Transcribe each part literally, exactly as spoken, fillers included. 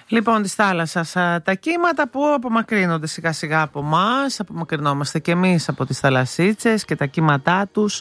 Λοιπόν, της θάλασσας, τα κύματα που απομακρύνονται σιγά σιγά από εμάς, απομακρυνόμαστε και εμείς από τις θαλασσίτσες και τα κύματά τους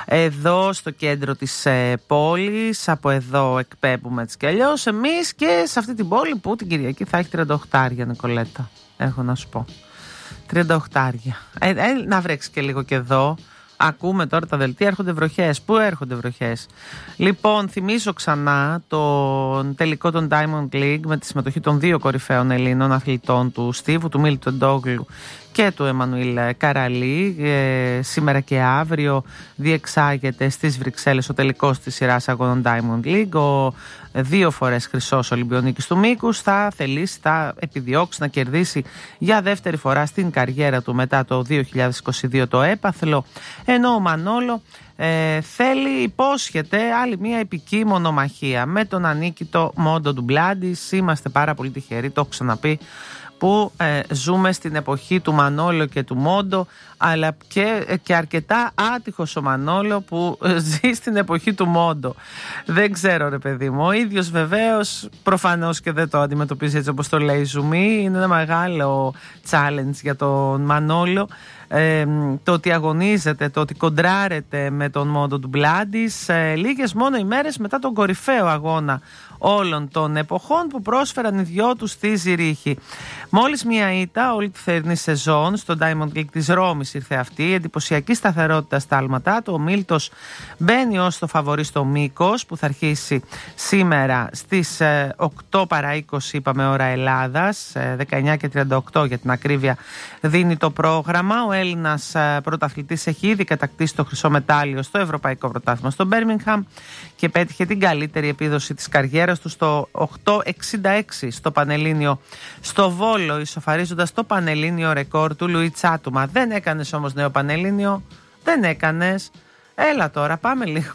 εδώ στο κέντρο της ε, πόλης. Από εδώ εκπέμπουμε έτσι κι αλλιώς εμείς και σε αυτή την πόλη που την Κυριακή θα έχει τριάντα οκτώ, Νικολέτα, έχω να σου πω. τριάντα οκτώ. Ε, ε, να βρέξει και λίγο και εδώ. Ακούμε τώρα τα δελτία, έρχονται βροχές. Πού έρχονται βροχές? Λοιπόν, θυμίζω ξανά τον τελικό των Diamond League με τη συμμετοχή των δύο κορυφαίων Ελλήνων αθλητών, του Στίβου, του Μίλτου Ντόγλου και του Εμμανουήλ Καραλή. Ε, σήμερα και αύριο διεξάγεται στις Βρυξέλλες ο τελικός της σειράς αγώνων Diamond League. Ο δύο φορές χρυσός Ολυμπιονίκης του μήκους θα θελήσει, θα επιδιώξει να κερδίσει για δεύτερη φορά στην καριέρα του μετά το δύο χιλιάδες είκοσι δύο το έπαθλο, ενώ ο Μανόλο ε, θέλει, υπόσχεται άλλη μια επική μονομαχία με τον ανίκητο Μόντο Ντουμπλάντης. Είμαστε πάρα πολύ τυχεροί, το έχω ξαναπεί, που ε, ζούμε στην εποχή του Μανόλο και του Μόντο, αλλά και, και αρκετά άτυχος ο Μανόλο που ε, ζει στην εποχή του Μόντο. Δεν ξέρω ρε παιδί μου, ο ίδιος βεβαίως προφανώς και δεν το αντιμετωπίζει έτσι όπως το λέει η Ζουμί. Είναι ένα μεγάλο challenge για τον Μανόλο, ε, το ότι αγωνίζεται, το ότι κοντράρεται με τον Μόντο του Μπλάντης ε, λίγες μόνο ημέρες μετά τον κορυφαίο αγώνα όλων των εποχών που πρόσφεραν οι δυο τους στη Ζυρίχη. Μόλις μία ήττα όλη τη θερινή σεζόν στο Diamond League της Ρώμης ήρθε αυτή, η εντυπωσιακή σταθερότητα στα άλματά του. Ο Μίλτος μπαίνει ως το φαβορί στο μήκος που θα αρχίσει σήμερα στις οκτώ παρά είκοσι, είπαμε, ώρα Ελλάδας, δεκαεννιά και τριάντα οκτώ για την ακρίβεια δίνει το πρόγραμμα. Ο Έλληνας πρωταθλητής έχει ήδη κατακτήσει το χρυσό μετάλλιο στο Ευρωπαϊκό Πρωτάθλημα στο Μπέρμιγχαμ και πέτυχε την καλύτερη επίδοση της καριέρας του στο οκτώ εξήντα έξι στο Πανελλήνιο στο Βόλο, ισοφαρίζοντας το Πανελλήνιο ρεκόρ του Λουί Τσάτουμα. Δεν έκανες όμως νέο Πανελλήνιο, δεν έκανες. Έλα τώρα, πάμε λίγο.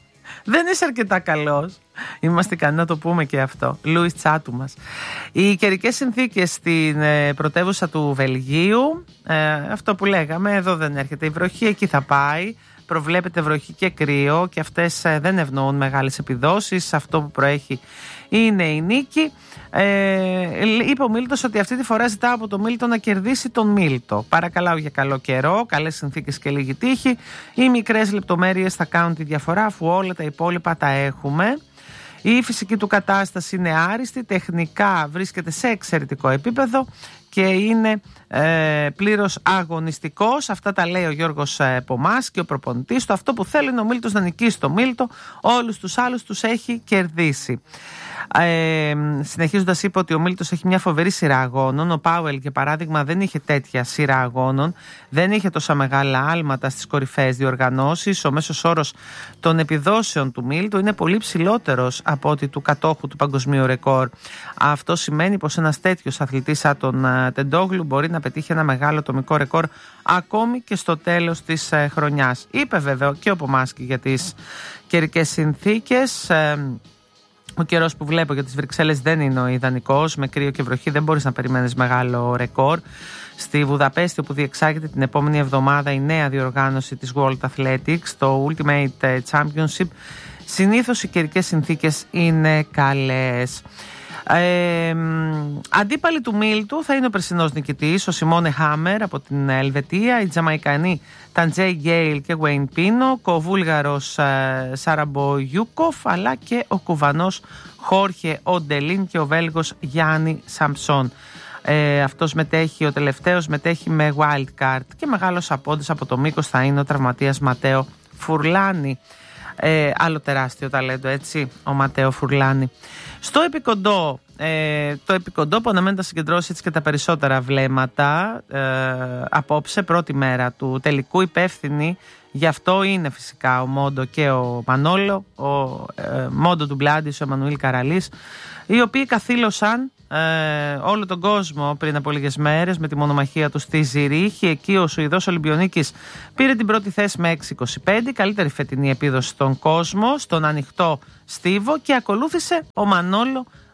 Δεν είσαι αρκετά καλός. Είμαστε ικανοί να το πούμε και αυτό. Λουίς Τσάτουμας. Οι καιρικές συνθήκες στην ε, πρωτεύουσα του Βελγίου, ε, αυτό που λέγαμε, εδώ δεν έρχεται η βροχή, εκεί θα πάει. Προβλέπεται βροχή και κρύο και αυτές ε, δεν ευνοούν μεγάλες επιδόσεις. Αυτό που προέχει είναι η νίκη. Ε, είπε ο Μίλτος ότι αυτή τη φορά ζητά από τον Μίλτο να κερδίσει τον Μίλτο. Παρακαλάω για καλό καιρό, καλές συνθήκες και λίγη τύχη. Οι μικρές λεπτομέρειες θα κάνουν τη διαφορά, αφού όλα τα υπόλοιπα τα έχουμε. Η φυσική του κατάσταση είναι άριστη, τεχνικά βρίσκεται σε εξαιρετικό επίπεδο και είναι ε, πλήρως αγωνιστικός. Αυτά τα λέει ο Γιώργος ε, Πομάς και ο προπονητής του. Αυτό που θέλει είναι ο Μίλτος να νικήσει το Μίλτο, όλους τους άλλους τους έχει κερδίσει. Ε, συνεχίζοντας, είπε ότι ο Μίλτος έχει μια φοβερή σειρά αγώνων. Ο Πάουελ, για παράδειγμα, δεν είχε τέτοια σειρά αγώνων, δεν είχε τόσα μεγάλα άλματα στις κορυφαίες διοργανώσεις. Ο μέσος όρος των επιδόσεων του Μίλτου είναι πολύ ψηλότερος από ότι του κατόχου του παγκοσμίου ρεκόρ. Αυτό σημαίνει πως ένας τέτοιος αθλητής σαν τον Τεντόγλου μπορεί να πετύχει ένα μεγάλο ατομικό ρεκόρ ακόμη και στο τέλος της ε, χρονιάς. Είπε βέβαια και ο Πομάσκι για τις καιρικές συνθήκες. Ε, Ο καιρός που βλέπω για τις Βρυξέλλες δεν είναι ο ιδανικός. Με κρύο και βροχή δεν μπορείς να περιμένεις μεγάλο ρεκόρ. Στη Βουδαπέστη, όπου διεξάγεται την επόμενη εβδομάδα η νέα διοργάνωση της World Athletics, το Ultimate Championship, συνήθως οι καιρικές συνθήκες είναι καλές. Ε, αντίπαλοι του Μίλτου θα είναι ο περσινός νικητής, ο Σιμόνε Χάμερ από την Ελβετία, οι Τζαμαϊκανοί Ταντζέι Γκέιλ και Γουέιν Πίνο, ο Βούλγαρος ε, Σαραμπογιούκοφ, αλλά και ο Κουβανός Χόρχε Οντελίν και ο Βέλγος Γιάννη Σαμψόν. Ε, αυτός μετέχει, ο τελευταίος μετέχει με wild card και μεγάλος απόντης από το μήκος θα είναι ο τραυματίας Ματέο Φουρλάνη. Ε, άλλο τεράστιο ταλέντο, έτσι, ο Ματέο Φουρλάνη. Στο επικοντό, ε, το επικοντό που αναμένεται να συγκεντρώσει έτσι και τα περισσότερα βλέμματα ε, απόψε, πρώτη μέρα του τελικού, υπεύθυνοι γι' αυτό είναι φυσικά ο Μόντο και ο Μανόλο, ο ε, Μόντο του Μπλάντης, ο Εμμανουήλ Καραλής, οι οποίοι καθήλωσαν ε, όλο τον κόσμο πριν από λίγες μέρες με τη μονομαχία του στη Ζυρίχη. Εκεί ο Σουηδός Ολυμπιονίκης πήρε την πρώτη θέση με έξι είκοσι πέντε, καλύτερη φετινή επίδοση στον κόσμο, στον ανοιχτό στίβο, και ακολούθησε ο Μανόλο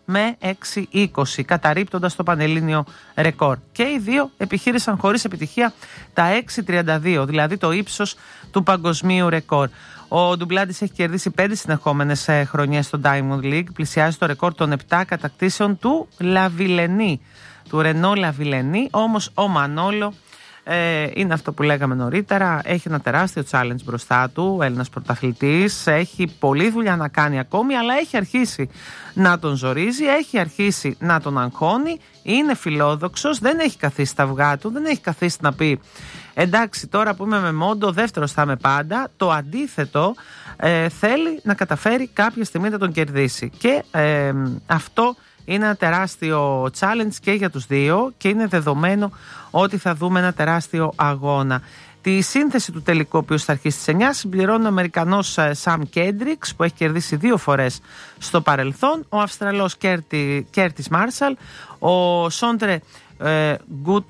με έξι είκοσι, καταρρίπτοντας το πανελλήνιο ρεκόρ. Και οι δύο επιχείρησαν χωρίς επιτυχία τα έξι τριάντα δύο, δηλαδή το ύψος του παγκοσμίου ρεκόρ. Ο Ντουγκλάντης έχει κερδίσει πέντε συνεχόμενες χρονιές στο Diamond League, πλησιάζει το ρεκόρ των επτά κατακτήσεων του Λαβιλενή, του Ρενό Λαβιλενή. Όμως ο Μανόλο ε, είναι αυτό που λέγαμε νωρίτερα, έχει ένα τεράστιο challenge μπροστά του, Έλληνας πρωταθλητής, έχει πολλή δουλειά να κάνει ακόμη, αλλά έχει αρχίσει να τον ζορίζει, έχει αρχίσει να τον αγχώνει, είναι φιλόδοξος, δεν έχει καθίσει τα αυγά του, δεν έχει καθίσει να πει εντάξει, τώρα που είμαι με Μόντο, δεύτερος θα είμαι πάντα. Το αντίθετο, ε, θέλει να καταφέρει κάποια στιγμή να τον κερδίσει. Και ε, αυτό είναι ένα τεράστιο challenge και για τους δύο και είναι δεδομένο ότι θα δούμε ένα τεράστιο αγώνα. Τη σύνθεση του τελικού, ο οποίος θα αρχίσει στις εννιά, συμπληρώνει ο Αμερικανός Σαμ Κέντριξ, που έχει κερδίσει δύο φορές στο παρελθόν, ο Αυστραλός Κέρτις Μάρσαλ, ο Σόντρε ε, Γκουτ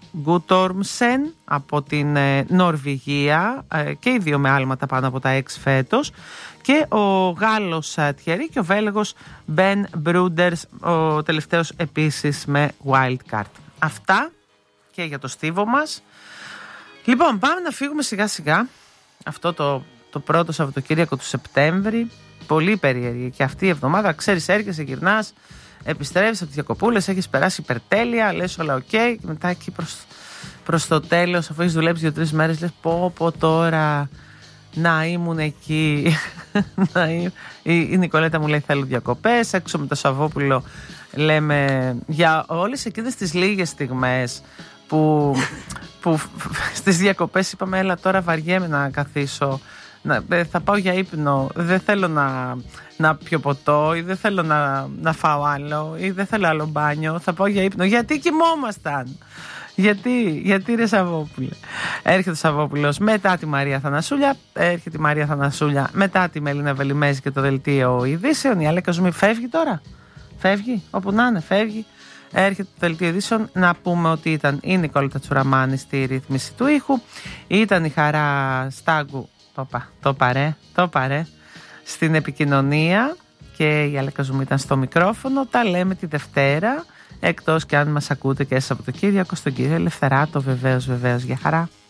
Γκούτορμσεν από την ε, Νορβηγία, ε, και οι δύο με άλματα πάνω από τα έξι φέτος, και ο Γάλλος ε, Τιερί και ο Βέλγος Μπεν Μπρούντερς, ο τελευταίος επίσης με wild card. Αυτά και για το στίβο μας. Λοιπόν, πάμε να φύγουμε σιγά σιγά. Αυτό το, το πρώτο Σαββατοκύριακο του Σεπτέμβρη, πολύ περίεργη και αυτή η εβδομάδα. Ξέρεις, έρχεσαι, γυρνάς, επιστρέφεις από τις διακοπούλες, έχεις περάσει υπερτέλεια, λες όλα οκ, okay, και μετά εκεί προς, προς το τέλος, αφού έχεις δουλέψει δύο-τρεις μέρες, λες πω πω τώρα να ήμουν εκεί. να ή, η, η Νικολέτα μου λέει θέλω διακοπές, έξω με το Σαββόπουλο λέμε για όλες εκείνες τις λίγες στιγμές που, που στις διακοπές είπαμε έλα τώρα βαριέμαι να καθίσω, να, θα πάω για ύπνο, δεν θέλω να, να πιω ποτό ή δεν θέλω να, να φάω άλλο ή δεν θέλω άλλο μπάνιο, θα πάω για ύπνο. Γιατί κοιμόμασταν, γιατί, γιατί ρε Σαββόπουλε. Έρχεται ο Σαββόπουλος μετά τη Μαρία Θανασούλια, έρχεται η Μαρία Θανασούλια μετά τη Μελίνα Βελιμέζη και το δελτίο ειδήσεων. Η Αλέκα Ζουμί φεύγει τώρα, φεύγει όπου να είναι, φεύγει. Έρχεται το δελτίο ειδήσεων. Να πούμε ότι ήταν η Νικόλα Τσουραμάνη στη ρύθμιση του ήχου, ήταν η Χαρά Στάγκου, το, πα, το παρέ, το παρέ, στην επικοινωνία, και η Αλέκα Ζουμί ήταν στο μικρόφωνο. Τα λέμε τη Δευτέρα, εκτός και αν μας ακούτε και από το Κύριακο, στον κύριο Ελευθεράτο βεβαίως, βεβαίως. Για χαρά.